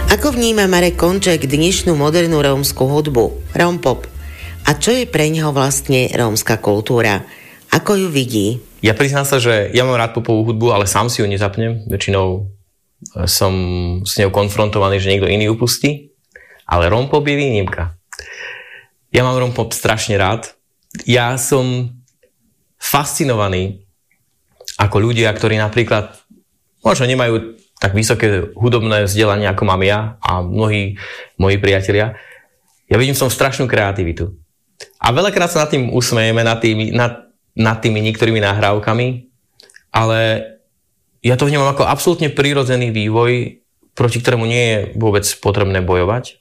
Ako vníma Marek Konček dnešnú modernú rómsku hudbu, rompop? A čo je pre neho vlastne rómska kultúra? Ako ju vidí? Ja priznám sa, že ja mám rád popovú hudbu, ale sám si ju nezapnem. Väčšinou som s ňou konfrontovaný, že niekto iný ju pustí. Ale rompop je výnimka. Ja mám rompop strašne rád. Ja som fascinovaný ako ľudia, ktorí napríklad možno nemajú tak vysoké hudobné vzdelanie, ako mám ja a mnohí moji priatelia. Ja vidím v tom strašnú kreativitu. A veľakrát sa nad tým usmejeme, nad tými niektorými nahrávkami, ale ja to vnímam ako absolútne prirodzený vývoj, proti ktorému nie je vôbec potrebné bojovať.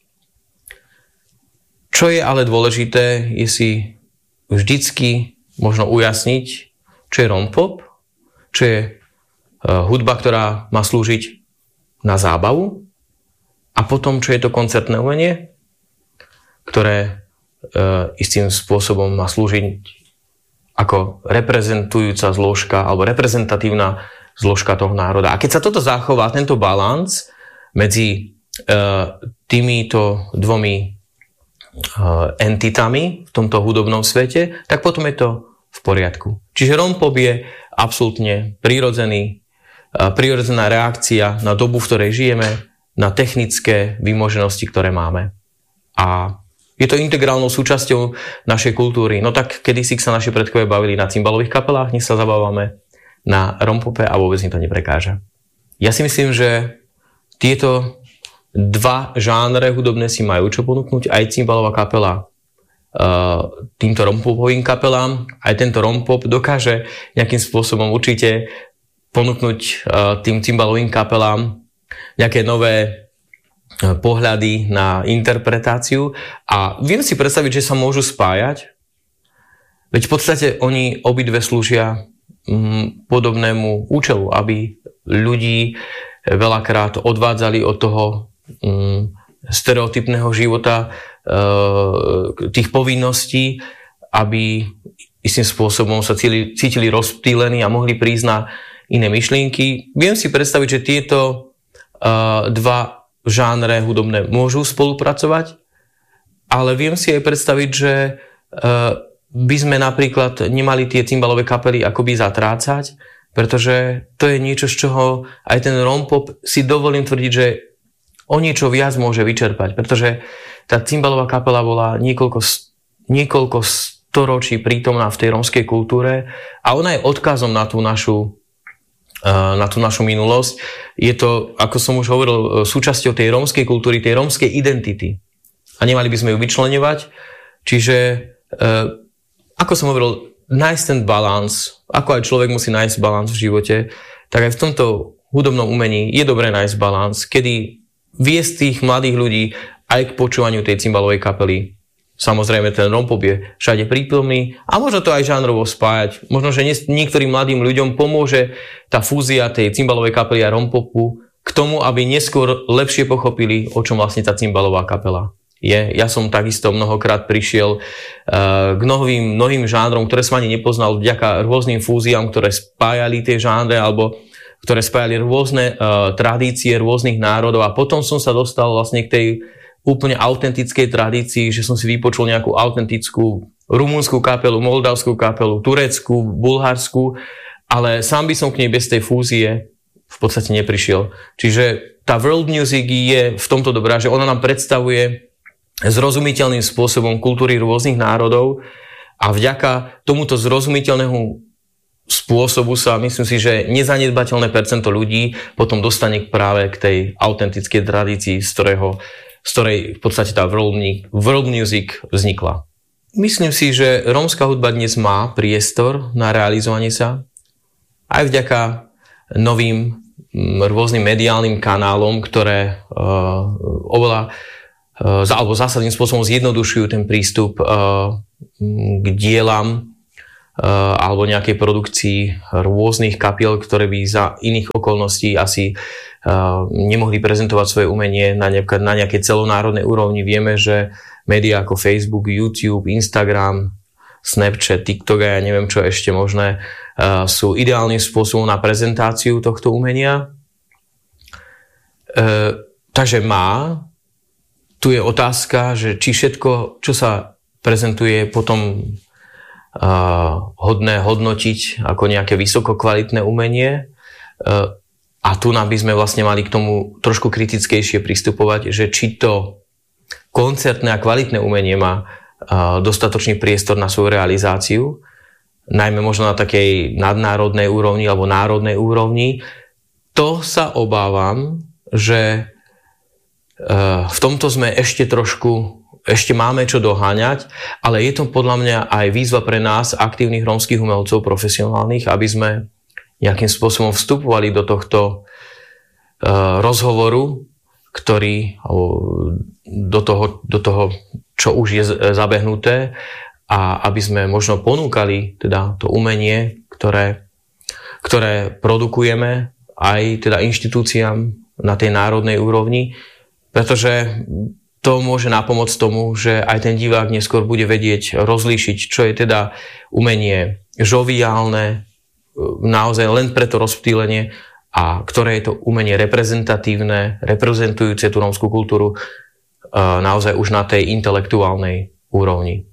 Čo je ale dôležité, je si vždycky možno ujasniť, čo je rompop, čo je hudba, ktorá má slúžiť na zábavu a potom, čo je to koncertné umenie, ktoré istým spôsobom má slúžiť ako reprezentujúca zložka alebo reprezentatívna zložka toho národa. A keď sa toto zachová, tento balans medzi týmito dvomi entitami v tomto hudobnom svete, tak potom je to v poriadku. Čiže rompop je absolútne prirodzená reakcia na dobu, v ktorej žijeme, na technické vymoženosti, ktoré máme. A je to integrálnou súčasťou našej kultúry. No tak kedysi sa naši predkovia bavili na cymbalových kapelách, dnes sa zabávame na rompope a vôbec mi to neprekáža. Ja si myslím, že tieto dva žánre hudobné si majú čo ponúknuť, aj cymbalová kapela týmto rompopovým kapelám, aj tento rompop dokáže nejakým spôsobom určite ponúknuť tým cymbalovým kapelám nejaké nové pohľady na interpretáciu a viem si predstaviť, že sa môžu spájať, veď v podstate oni obidve slúžia podobnému účelu, aby ľudí veľakrát odvádzali od toho stereotypného života, tých povinností, aby istým spôsobom sa cítili rozptýlení a mohli prísť na iné myšlienky. Viem si predstaviť, že tieto dva žánre hudobné môžu spolupracovať, ale viem si aj predstaviť, že by sme napríklad nemali tie cymbalové kapely akoby zatrácať, pretože to je niečo, z čoho aj ten rompop si dovolím tvrdiť, že o niečo viac môže vyčerpať, pretože tá cymbalová kapela bola niekoľko storočí prítomná v tej rómskej kultúre a ona je odkazom na tú našu minulosť. Je to, ako som už hovoril, súčasťou tej rómskej kultúry, tej rómskej identity. A nemali by sme ju vyčleňovať. Čiže, ako som hovoril, nájsť ten balans, ako aj človek musí nájsť balans v živote, tak aj v tomto hudobnom umení je dobré nájsť balans, kedy viesť tých mladých ľudí aj k počúvaniu tej cymbalovej kapely. Samozrejme, ten rompop je všade prítomný a možno to aj žánrovo spájať. Možno, že niektorým mladým ľuďom pomôže tá fúzia tej cymbalovej kapely a rompopu k tomu, aby neskôr lepšie pochopili, o čom vlastne tá cymbalová kapela je. Ja som takisto mnohokrát prišiel k mnohým žánrom, ktoré som ani nepoznal vďaka rôznym fúziám, ktoré spájali tie žánre alebo ktoré spájali rôzne tradície rôznych národov a potom som sa dostal vlastne k tej úplne autentickej tradícii, že som si vypočul nejakú autentickú rumunskú kapelu, moldavskú kapelu, tureckú, bulharskú, ale sám by som k nej bez tej fúzie v podstate neprišiel. Čiže tá world music je v tomto dobrá, že ona nám predstavuje zrozumiteľným spôsobom kultúry rôznych národov a vďaka tomuto zrozumiteľnému spôsobu sa, myslím si, že nezanedbateľné percento ľudí potom dostane práve k tej autentickej tradícii, z ktorej v podstate tá world music vznikla. Myslím si, že rómska hudba dnes má priestor na realizovanie sa aj vďaka novým rôznym mediálnym kanálom, ktoré oveľa alebo zásadným spôsobom zjednodušujú ten prístup k dielam alebo nejakej produkcii rôznych kapiel, ktoré by za iných okolností asi nemohli prezentovať svoje umenie na nejakej celonárodnej úrovni. Vieme, že médiá ako Facebook, YouTube, Instagram, Snapchat, TikTok a ja neviem čo ešte možné sú ideálnym spôsobom na prezentáciu tohto umenia. Takže tu je otázka, že či všetko, čo sa prezentuje, potom hodné hodnotiť ako nejaké vysokokvalitné umenie. A tu by sme vlastne mali k tomu trošku kritickejšie pristupovať, že či to koncertné a kvalitné umenie má dostatočný priestor na svoju realizáciu, najmä možno na takej nadnárodnej úrovni alebo národnej úrovni. To sa obávam, že v tomto sme ešte máme čo doháňať, ale je to podľa mňa aj výzva pre nás, aktívnych rómskych umelcov, profesionálnych, aby sme nejakým spôsobom vstupovali do tohto rozhovoru, do toho, čo už je zabehnuté, a aby sme možno ponúkali teda to umenie, ktoré produkujeme aj teda inštitúciám na tej národnej úrovni, pretože to môže napomôcť tomu, že aj ten divák neskôr bude vedieť rozlíšiť, čo je teda umenie žoviálne, naozaj len pre to rozptýlenie, a ktoré je to umenie reprezentatívne, reprezentujúce tú rómskú kultúru naozaj už na tej intelektuálnej úrovni.